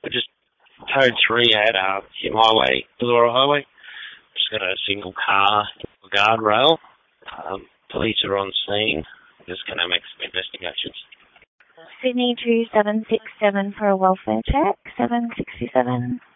I just towed 3 at Hume Highway, Billora Highway. Just got a single car, guardrail. Police are on scene. Just going to make some investigations. Sydney 2767 for a welfare check, 767.